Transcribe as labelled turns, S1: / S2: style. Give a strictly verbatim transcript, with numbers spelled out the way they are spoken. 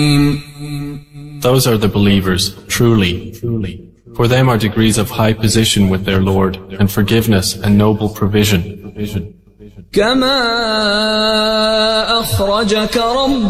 S1: Those are the believers, truly, truly. For them are degrees of high position with their Lord, and forgiveness and noble provision.
S2: كما أخرجك ربك